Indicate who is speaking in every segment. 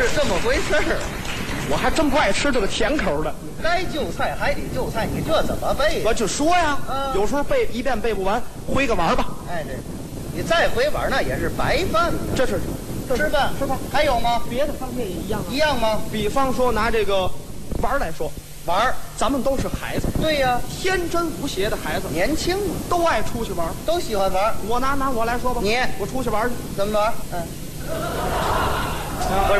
Speaker 1: 是这么回事儿。
Speaker 2: 我还真不爱吃这个甜口的。
Speaker 1: 该就菜还得就菜，你这怎么背呀？
Speaker 2: 我就说呀，有时候背一遍背不完，回个碗吧。
Speaker 1: 哎，对，你再回碗那也是白饭呢。
Speaker 2: 这是
Speaker 1: 吃饭，还有吗？
Speaker 2: 别的方面也一样啊。
Speaker 1: 一样吗？
Speaker 2: 比方说拿这个玩来说，
Speaker 1: 玩，咱
Speaker 2: 们都是孩子。
Speaker 1: 对呀，
Speaker 2: 天真无邪的孩子，
Speaker 1: 年轻嘛，
Speaker 2: 都爱出去玩，
Speaker 1: 都喜欢玩。
Speaker 2: 我拿我来说吧，我出去玩去，
Speaker 1: 怎么玩？不是。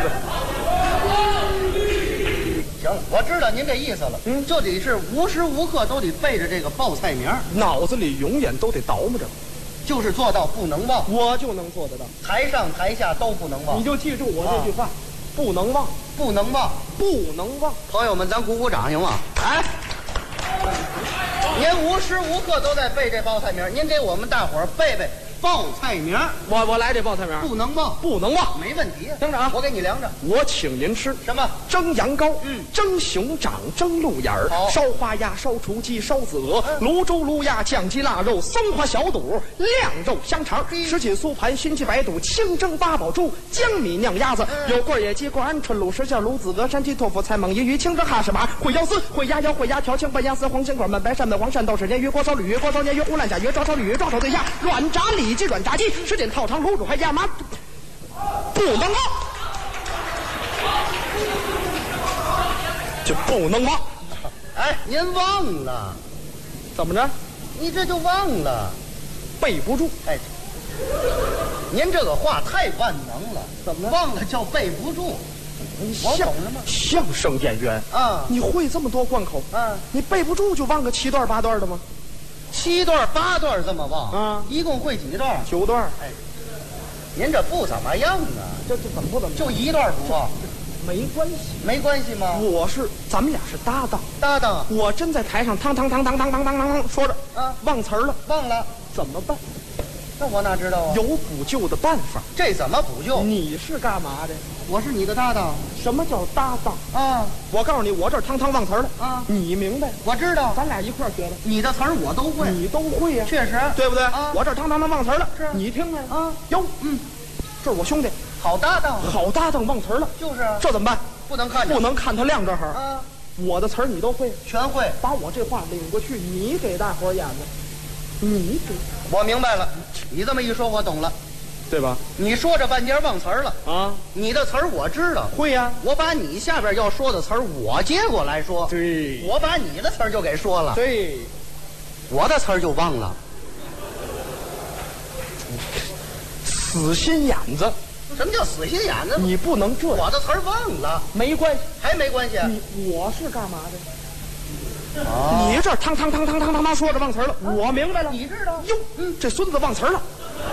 Speaker 1: 行了，我知道您这意思了。就得是无时无刻都得背着这个报菜名，
Speaker 2: 脑子里永远都得倒磨着，
Speaker 1: 就是做到不能忘。
Speaker 2: 我就能做得到，
Speaker 1: 台上台下都不能忘。
Speaker 2: 你就记住我这句话，不能忘，
Speaker 1: 不能忘，
Speaker 2: 不能忘。
Speaker 1: 朋友们，咱鼓鼓掌行吗？哎，您无时无刻都在背这报菜名，您给我们大伙儿背背报菜名。
Speaker 2: 我来这报菜名，
Speaker 1: 不能忘，
Speaker 2: 不能忘，
Speaker 1: 没问题。
Speaker 2: 听着啊，
Speaker 1: 我给你量着。
Speaker 2: 我请您吃
Speaker 1: 什么？
Speaker 2: 蒸羊羔，蒸熊掌，蒸鹿眼儿，烧花鸭，烧雏鸡，烧子鹅，泸州卤鸭，酱鸡腊肉，松花小肚，晾肉香肠，什锦酥盘，熏鸡白肚，清蒸八宝猪，江米酿鸭子，有棍野鸡，过鹌鹑，卤什馅，卤子鹅，山鸡，豆腐，菜蟒鱼，清蒸哈什马，烩腰丝，烩鸭腰，烩鸭条，清拌鸭丝，黄心管焖白鳝焖黄鳝豆豉鲶鱼，锅烧鲤鱼，锅烧鲶鱼，胡烂甲鱼，照烧鲤鱼，照烧对虾，软炸里脊，软炸鸡，什锦套肠，卤煮还鸭麻，不能忘。就不能忘。
Speaker 1: 哎，您忘了？
Speaker 2: 怎么着？
Speaker 1: 你这就忘了，
Speaker 2: 背不住。
Speaker 1: 哎，您这个话太万能了。
Speaker 2: 怎么了？
Speaker 1: 忘了叫背不住。我懂了吗？
Speaker 2: 相声演员啊，你会这么多贯口啊？你背不住就忘个7段8段的吗
Speaker 1: ？7段8段这么忘啊？一共会几段
Speaker 2: ？9段。
Speaker 1: 哎，您这不怎么样啊？
Speaker 2: 这怎么不怎么？
Speaker 1: 就1段不忘。
Speaker 2: 没关系，
Speaker 1: 没关系吗？
Speaker 2: 咱们俩是搭档，
Speaker 1: 搭档。
Speaker 2: 我真在台上当说着啊，忘词儿了，
Speaker 1: 忘了，
Speaker 2: 怎么办？
Speaker 1: 那我哪知道啊？
Speaker 2: 有补救的办法。
Speaker 1: 这怎么补救？
Speaker 2: 你是干嘛的？
Speaker 1: 我是你的搭档。
Speaker 2: 什么叫搭档
Speaker 1: 啊？
Speaker 2: 我告诉你，我这儿忘词儿了啊，你明白？
Speaker 1: 我知道，
Speaker 2: 咱俩一块儿学的。
Speaker 1: 你的词儿我都会，
Speaker 2: 你都会呀，
Speaker 1: 确实，
Speaker 2: 对不对？啊，我这儿忘词儿了，
Speaker 1: 是
Speaker 2: 你听听啊，哟，这是我兄弟。
Speaker 1: 好搭档，
Speaker 2: 好搭档忘词儿了，
Speaker 1: 就是
Speaker 2: 这怎么办？
Speaker 1: 不能看，
Speaker 2: 不能看他亮这儿啊！我的词儿你都会，
Speaker 1: 全会。
Speaker 2: 把我这话领过去，你给大伙儿演的，你给。
Speaker 1: 我明白了，你这么一说，我懂了，
Speaker 2: 对吧？
Speaker 1: 你说这半截忘词儿了
Speaker 2: 啊！
Speaker 1: 你的词儿我知道，
Speaker 2: 会呀。
Speaker 1: 我把你下边要说的词儿我接过来说，
Speaker 2: 对，
Speaker 1: 我把你的词儿就给说了，
Speaker 2: 对，
Speaker 1: 我的词儿就忘了，
Speaker 2: 死心眼子。
Speaker 1: 什么叫死心眼子？
Speaker 2: 你不能这样。
Speaker 1: 我的词儿忘了，
Speaker 2: 没关系，
Speaker 1: 还没关系。
Speaker 2: 我是干嘛的？你这汤说着忘词儿了，我明白了。
Speaker 1: 你知道？
Speaker 2: 哟，这孙子忘词儿了，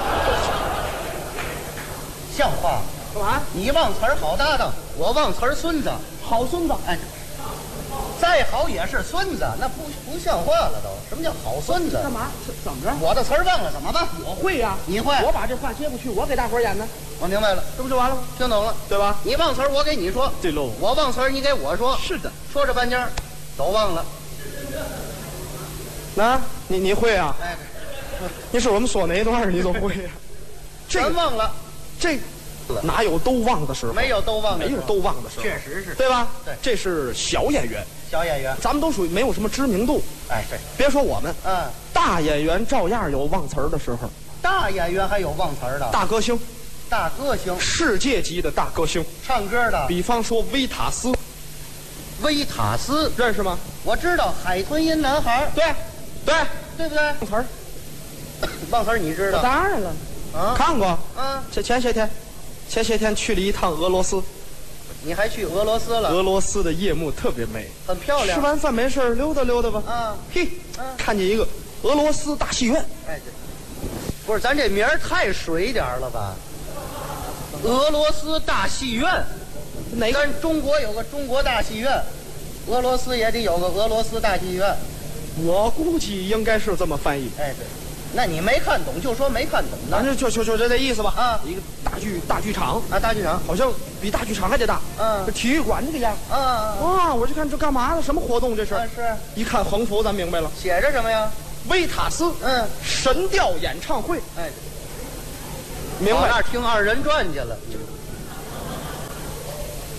Speaker 1: 像话？
Speaker 2: 干嘛？
Speaker 1: 你忘词儿好搭档，我忘词儿孙子，
Speaker 2: 好孙子。
Speaker 1: 哎，再好也是孙子，那不像话了都。什么叫好孙子？
Speaker 2: 干嘛？怎么着？
Speaker 1: 我的词儿忘了怎么办？
Speaker 2: 我会呀，
Speaker 1: 你会？
Speaker 2: 我把这话接过去，我给大伙儿演呢。
Speaker 1: 我明白了，
Speaker 2: 这不就完了吗？
Speaker 1: 听懂了，
Speaker 2: 对吧？
Speaker 1: 你忘词儿，我给你说。
Speaker 2: 对喽。
Speaker 1: 我忘词儿，你给我说。
Speaker 2: 是的。
Speaker 1: 说这半截儿，都忘了。
Speaker 2: 那你会啊？
Speaker 1: 哎，
Speaker 2: 你是我们说哪一段你都会呀？
Speaker 1: 全忘了。
Speaker 2: 这哪有都忘的时候？
Speaker 1: 没有都忘的时候，
Speaker 2: 没有都忘的时候。
Speaker 1: 确实是，
Speaker 2: 对吧？
Speaker 1: 对，
Speaker 2: 这是小演员。
Speaker 1: 小演员，
Speaker 2: 咱们都属于没有什么知名度。
Speaker 1: 哎，对，
Speaker 2: 别说我们，大演员照样有忘词儿的时候。
Speaker 1: 大演员还有忘词儿的。
Speaker 2: 大歌星，
Speaker 1: 大歌星，
Speaker 2: 世界级的大歌星，
Speaker 1: 唱歌的。
Speaker 2: 比方说维塔斯。
Speaker 1: 维塔斯
Speaker 2: 认识吗？
Speaker 1: 我知道，海豚音男孩。
Speaker 2: 对
Speaker 1: 不对？
Speaker 2: 忘词儿，
Speaker 1: 忘词儿你知道？
Speaker 2: 当然了，啊，看过。前些天去了一趟俄罗斯。
Speaker 1: 你还去俄罗斯了？
Speaker 2: 俄罗斯的夜幕特别美，
Speaker 1: 很漂亮。
Speaker 2: 吃完饭没事溜达吧。看见一个俄罗斯大戏院。
Speaker 1: 哎，对，不是咱这名儿太水点了吧？俄罗斯大戏院，
Speaker 2: 哪个？
Speaker 1: 咱中国有个中国大戏院，俄罗斯也得有个俄罗斯大戏院。
Speaker 2: 我估计应该是这么翻译。
Speaker 1: 哎，对。那你没看懂就说没看懂呢，
Speaker 2: 反正就这意思吧。
Speaker 1: 啊，
Speaker 2: 一个大剧场
Speaker 1: 啊，大剧场
Speaker 2: 好像比大剧场还得大。这体育馆这个样。我就看这干嘛呢？什么活动这是？
Speaker 1: 是。
Speaker 2: 一看横幅，咱明白了，
Speaker 1: 写着什么呀？
Speaker 2: 维塔斯。神调演唱会。
Speaker 1: 哎，
Speaker 2: 明白。
Speaker 1: 那儿听2人转去了。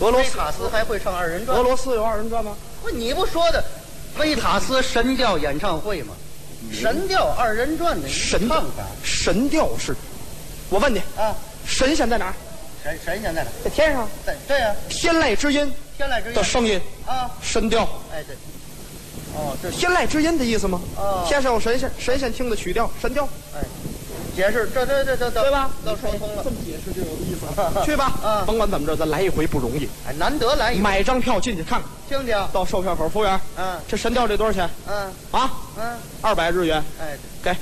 Speaker 1: 维塔斯还会唱二人转？
Speaker 2: 俄罗斯有二人转吗？
Speaker 1: 不，你不说的维塔斯神调演唱会吗？神调二人转的
Speaker 2: 神
Speaker 1: 唱法，
Speaker 2: 神调是。我问你
Speaker 1: 啊，
Speaker 2: 神仙在哪儿？
Speaker 1: 神仙在哪？
Speaker 2: 在天上。
Speaker 1: 对呀，
Speaker 2: 天籁之音的声音
Speaker 1: 啊，
Speaker 2: 神调。
Speaker 1: 哎对。哦，这
Speaker 2: 天籁之音的意思吗？
Speaker 1: 哦，
Speaker 2: 天上有神仙，神仙听的曲调，神调。
Speaker 1: 哎，解释这，对
Speaker 2: 吧？
Speaker 1: 都说通了。
Speaker 2: 这么解释就有意思了。去吧，甭管怎么着，咱来一回不容易。
Speaker 1: 哎，难得来一回。
Speaker 2: 买张票进去看看，
Speaker 1: 听听。
Speaker 2: 到售票口，服务员，这神调这多少钱？200日元。
Speaker 1: 哎，
Speaker 2: 给。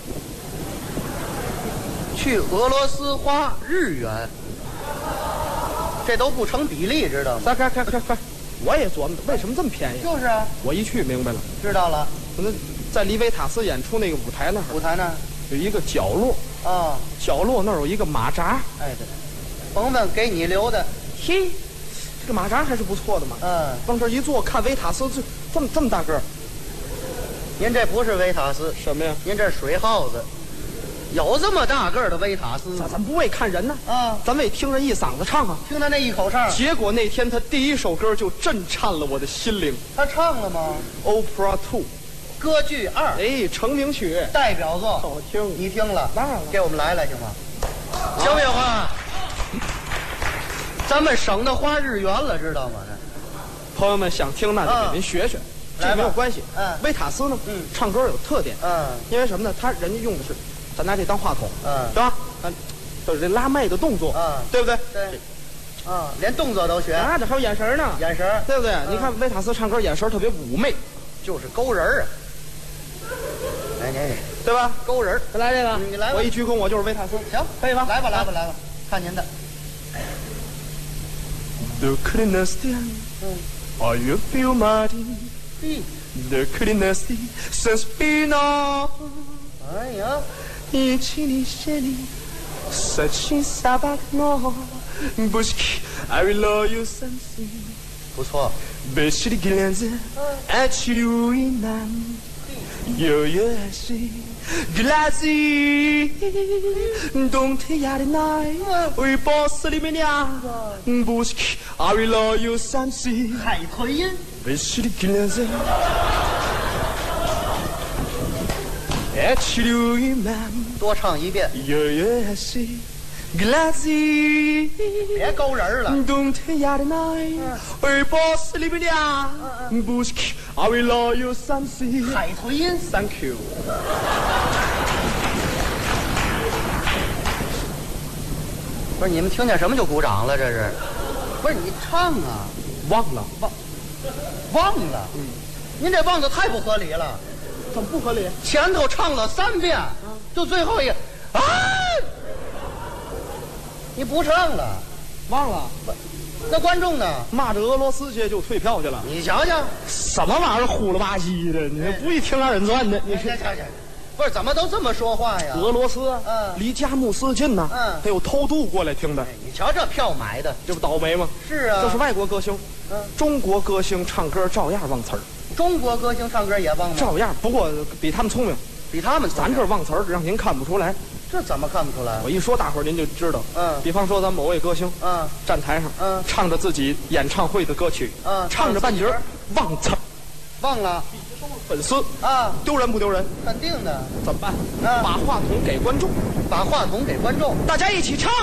Speaker 1: 去俄罗斯花日元，这都不成比例，知道吗？
Speaker 2: 快！我也琢磨为什么这么便宜。
Speaker 1: 就是啊，
Speaker 2: 我一去明白了，
Speaker 1: 知道了。
Speaker 2: 那在黎维塔斯演出那个舞台那儿，
Speaker 1: 舞台那儿
Speaker 2: 有一个角落
Speaker 1: 啊，
Speaker 2: 角落那儿有一个马扎。
Speaker 1: 哎对，甭问给你留的。
Speaker 2: 嘿，这个马扎还是不错的嘛。往这一坐，看维塔斯这么大个儿。
Speaker 1: 您这不是维塔斯
Speaker 2: 什么呀？
Speaker 1: 您这水耗子。有这么大个儿的维塔斯，
Speaker 2: 咱不为看人呢咱为听人一嗓子唱啊，
Speaker 1: 听他那一口唱。
Speaker 2: 结果那天他第一首歌就震颤了我的心灵。
Speaker 1: 他唱了吗？
Speaker 2: Opera 2，
Speaker 1: 歌剧2，
Speaker 2: 哎，成名曲，
Speaker 1: 代表作，
Speaker 2: 好听。
Speaker 1: 你听了？
Speaker 2: 当然了，
Speaker 1: 给我们来行吗？行不行啊？咱们省的花日元了，知道吗？
Speaker 2: 朋友们想听那就给您学学，这没有关系。维塔斯呢，唱歌有特点，因为什么呢？人家用的是。咱拿这当话筒，对吧？就是这拉麦的动作，对不对？
Speaker 1: 对，连动作都学。
Speaker 2: 这还有眼神呢，
Speaker 1: 眼神，
Speaker 2: 对不对？你看维塔斯唱歌眼神特别妩媚，
Speaker 1: 就是勾人啊。哎，
Speaker 2: 对吧？
Speaker 1: 勾人。
Speaker 2: 再来这个，
Speaker 1: 你来吧。
Speaker 2: 我一鞠躬，我就是维塔斯，
Speaker 1: 行，
Speaker 2: 可以吧？
Speaker 1: 来吧，看您的。
Speaker 2: The cleanest, are you feel Martin? The cleanest since been on.
Speaker 1: 哎呀，
Speaker 2: 一起你心里，撒起撒把我，不是 I will love you something。
Speaker 1: 不错。
Speaker 2: 别是的格子，爱起留一难，有有是格子，冬天呀的奶，为波斯里面呀，不是 I will love you something。
Speaker 1: 海豚音。
Speaker 2: 别是的格子。
Speaker 1: 多唱一遍。别勾人了。
Speaker 2: 冬天呀的奶，为波斯里面呀，不是 I will love you something。
Speaker 1: 海豚音。
Speaker 2: Thank you。
Speaker 1: 不是你们听见什么就鼓掌了？这是？不是你唱啊？
Speaker 2: 忘了。
Speaker 1: 您这忘的太不合理了。
Speaker 2: 怎么不合理？
Speaker 1: 前头唱了3遍，就最后一个啊，你不唱了，
Speaker 2: 忘了。
Speaker 1: 那观众呢？
Speaker 2: 骂着俄罗斯去就退票去了。
Speaker 1: 你瞧瞧，
Speaker 2: 什么玩意儿呼了吧唧的？你不一听二人转的，你是？
Speaker 1: 不是怎么都这么说话呀？
Speaker 2: 俄罗斯，离佳木斯近呢，还有偷渡过来听的。
Speaker 1: 你瞧这票买的，
Speaker 2: 这不倒霉吗？
Speaker 1: 是啊，
Speaker 2: 这是外国歌星，中国歌星唱歌照样忘词儿。
Speaker 1: 中国歌星唱歌也忘吗？
Speaker 2: 照样，不过比他们聪明，
Speaker 1: 比他们聪明。
Speaker 2: 咱这忘词儿让您看不出来，
Speaker 1: 这怎么看不出来？
Speaker 2: 我一说，大伙儿您就知道。比方说咱某位歌星，站台上，唱着自己演唱会的歌曲，唱着半截忘词儿，
Speaker 1: 忘了。
Speaker 2: 粉丝丢人不丢人？
Speaker 1: 肯定的。
Speaker 2: 怎么办？把话筒给观众，
Speaker 1: 把话筒给观众，
Speaker 2: 大家一起唱。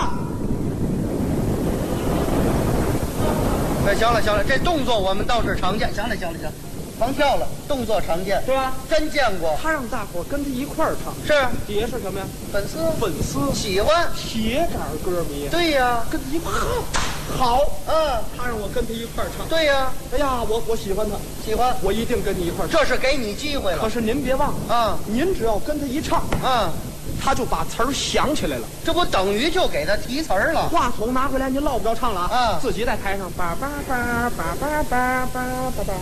Speaker 1: 哎，行了，这动作我们倒是常见。行了，甭跳了，动作常见，
Speaker 2: 对吧？
Speaker 1: 真见过。
Speaker 2: 他让大伙跟他一块儿唱，
Speaker 1: 是
Speaker 2: 底下是什么呀？
Speaker 1: 粉丝
Speaker 2: 喜
Speaker 1: 欢
Speaker 2: 铁杆歌迷。
Speaker 1: 对呀，
Speaker 2: 跟他一块儿好。他让我跟他一块儿唱。
Speaker 1: 对呀，
Speaker 2: 哎呀，我喜欢他，
Speaker 1: 喜欢，
Speaker 2: 我一定跟你一块儿唱。
Speaker 1: 这是给你机会了。
Speaker 2: 可是您别忘您只要跟他一唱他就把词儿想起来了，
Speaker 1: 这不等于就给他提词儿了？
Speaker 2: 话筒拿回来，您落不着唱了自己在台上叭叭叭叭叭叭叭叭叭。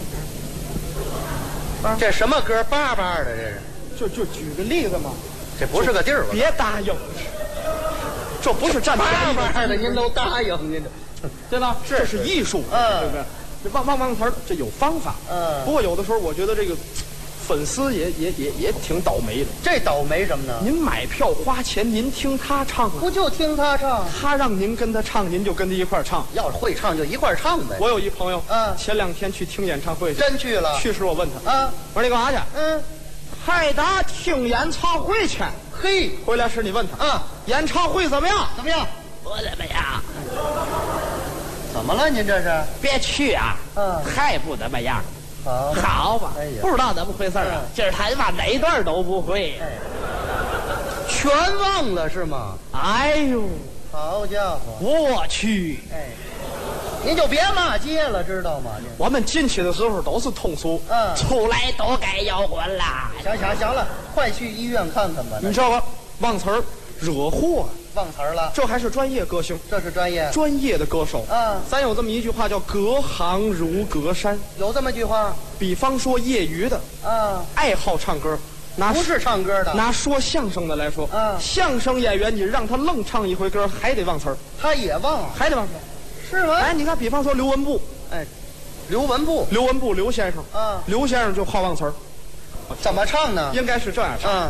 Speaker 1: 这什么歌？叭叭的，这
Speaker 2: 是就举个例子嘛，
Speaker 1: 这不是个地儿吧？
Speaker 2: 别答应，这不是站
Speaker 1: 叭叭的，您都答应您这，
Speaker 2: 对吧？这是艺术，对不对？忘词儿，这有方法。不过有的时候我觉得这个粉丝也挺倒霉的。
Speaker 1: 这倒霉什么呢？
Speaker 2: 您买票花钱，您听他唱啊，
Speaker 1: 不就听他唱？
Speaker 2: 他让您跟他唱，您就跟他一块儿唱。
Speaker 1: 要是会唱就一块儿唱呗。
Speaker 2: 我有一朋友，前2天去听演唱会去，
Speaker 1: 真去了。
Speaker 2: 去时我问他，我说你干啥去？海达听演唱会去。
Speaker 1: 嘿，
Speaker 2: 回来时你问他，演唱会怎么样？
Speaker 1: 怎么样？
Speaker 3: 不怎么样。
Speaker 1: 怎么了？您这是？
Speaker 3: 别去啊！还不怎么样。好吧，不知道怎么回事啊！今儿他妈哪段都不会，
Speaker 1: 全忘了是吗？
Speaker 3: 哎呦，
Speaker 1: 好家伙！
Speaker 3: 我去！
Speaker 1: 您就别骂街了，知道吗？
Speaker 2: 我们进去的时候都是通俗，
Speaker 3: 出来都该摇滚啦。
Speaker 1: 行了，快去医院看看吧。
Speaker 2: 你知道吧？忘词儿惹祸，
Speaker 1: 忘词儿了。
Speaker 2: 这还是专业歌星，
Speaker 1: 这是专
Speaker 2: 业的歌手。咱有这么一句话叫隔行如隔山。
Speaker 1: 有这么句话。
Speaker 2: 比方说业余的，爱好唱歌。
Speaker 1: 不是唱歌的，
Speaker 2: 拿说相声的来说，相声演员你让他愣唱一回歌，还得忘词儿，
Speaker 1: 他也忘，
Speaker 2: 还得忘词儿，
Speaker 1: 是吗？
Speaker 2: 你看，比方说刘文步，
Speaker 1: 刘文步
Speaker 2: 刘先生，刘先生就好忘词儿，
Speaker 1: 怎么唱呢？
Speaker 2: 应该是这样唱，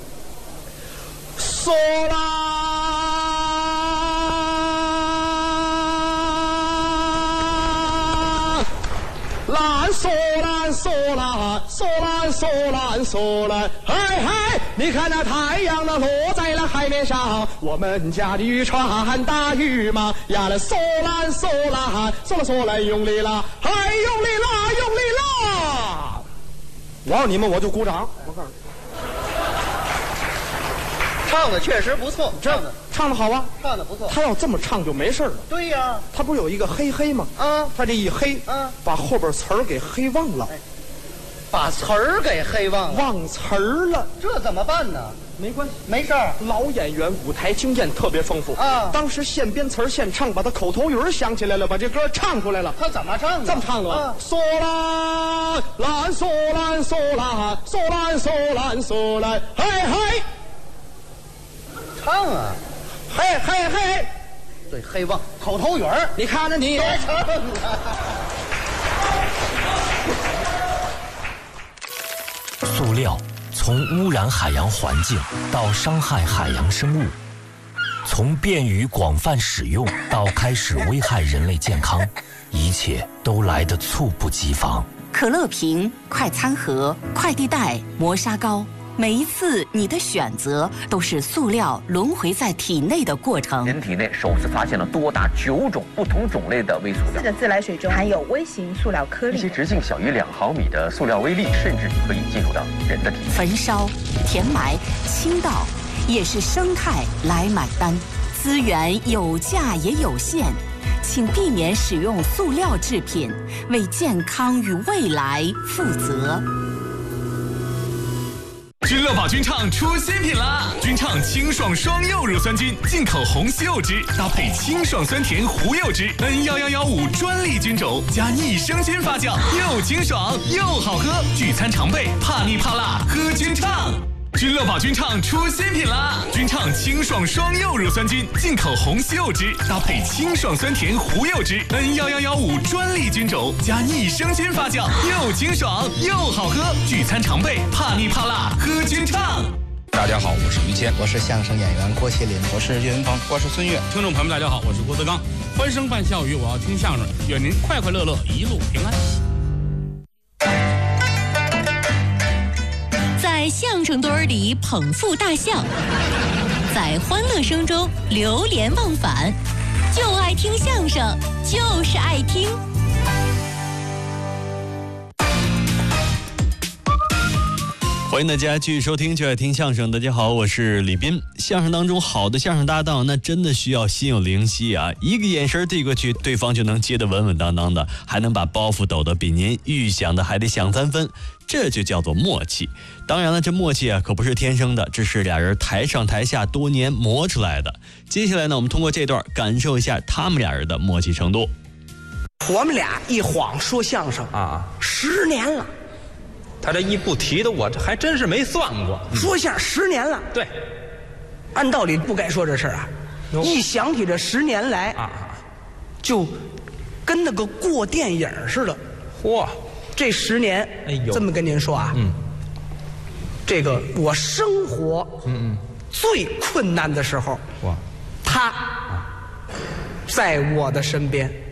Speaker 2: 嗦啦。蓝嗦蓝嗦蓝嗦蓝嗦蓝嗦蓝，嘿嘿！你看那太阳呢落在了海面上，我们家的渔船打鱼嘛呀了嗦蓝嗦蓝嗦蓝嗦蓝，用力了，嘿，用力啦，用力啦！我要你们我就鼓掌，我告诉你。
Speaker 1: 唱的确实不错，
Speaker 2: 唱的好啊，
Speaker 1: 唱的不错。
Speaker 2: 他要这么唱就没事了。
Speaker 1: 对呀，
Speaker 2: 他不是有一个嘿嘿吗？他这一嘿，把后边词儿给嘿忘了，
Speaker 1: 把词儿给嘿忘了，
Speaker 2: 忘词儿了，
Speaker 1: 这怎么办呢？
Speaker 2: 没关系，
Speaker 1: 没事儿。
Speaker 2: 老演员舞台经验特别丰富当时现编词儿现唱，把他口头语想起来了，把这歌唱出来了。
Speaker 1: 他怎么唱的？
Speaker 2: 这么唱的，嗦啦蓝嗦蓝嗦啦嗦蓝嗦蓝嗦蓝，嘿嘿。
Speaker 1: 唱啊，
Speaker 2: 嘿嘿嘿，
Speaker 1: 对，嘿忘口头语儿，
Speaker 2: 你看着你。
Speaker 4: 塑料从污染海洋环境到伤害海洋生物，从便于广泛使用到开始危害人类健康，一切都来得猝不及防。
Speaker 5: 可乐瓶、快餐盒、快递袋、磨砂膏，每一次你的选择都是塑料轮回在体内的过程。
Speaker 6: 人体内首次发现了多达9种不同种类的微塑料。
Speaker 7: 4个自来水中含有微型塑料颗粒，
Speaker 6: 一些直径小于2毫米的塑料微粒，甚至可以进入到人的体内。
Speaker 5: 焚烧、填埋、倾倒，也是生态来买单。资源有价也有限，请避免使用塑料制品，为健康与未来负责。
Speaker 8: 君乐宝菌畅出新品啦！菌畅清爽双柚乳酸菌，进口红西柚汁搭配清爽酸甜胡柚汁，N11115专利菌种加益生菌发酵，又清爽又好喝，聚餐常备，怕腻怕辣喝菌畅。君乐宝菌畅出新品啦！菌畅清爽双柚乳酸菌，进口红西柚汁搭配清爽酸甜胡柚汁，N11115专利菌种加益生菌发酵，又清爽又好喝，聚餐常备，怕腻怕辣喝菌畅。
Speaker 9: 大家好，我是于谦，
Speaker 10: 我是相声演员郭麒麟，
Speaker 11: 我是岳云鹏，
Speaker 12: 我是孙越。
Speaker 11: 听众朋友们，大家好，我是郭德纲。欢声伴笑语，我要听相声，愿您快快乐乐，一路平安。
Speaker 13: 在相声堆儿里捧腹大笑，在欢乐声中流连忘返，就爱听相声，就是爱听。
Speaker 14: 欢迎大家继续收听就爱听相声。大家好，我是李斌。相声当中好的相声搭档，那真的需要心有灵犀啊，一个眼神递过去，对方就能接得稳稳当当的，还能把包袱抖得比您预想的还得响3分，这就叫做默契。当然了，这默契啊可不是天生的，这是俩人台上台下多年磨出来的。接下来呢，我们通过这段感受一下他们俩人的默契程度。
Speaker 15: 我们俩一晃说相声啊10年了。
Speaker 9: 他这一不提的，我这还真是没算过。
Speaker 15: 说相声10年了，
Speaker 9: 对，
Speaker 15: 按道理不该说这事儿啊。一想起这10年来啊，就跟那个过电影似的。
Speaker 9: 嚯，
Speaker 15: 这10年，
Speaker 9: 哎呦，
Speaker 15: 这么跟您说啊， 这个我生活最困难的时候，他在我的身边。